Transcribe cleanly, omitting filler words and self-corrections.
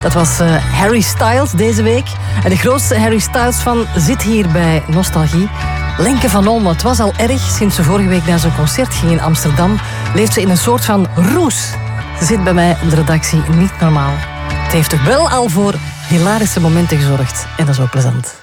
Dat was Harry Styles deze week. En de grootste Harry Styles fan zit hier bij Nostalgie. Lenke van Olm, het was al erg. Sinds ze vorige week naar zo'n concert ging in Amsterdam, leeft ze in een soort van roes. Ze zit bij mij op de redactie, niet normaal. Het heeft toch wel al voor hilarische momenten gezorgd. En dat is ook plezant.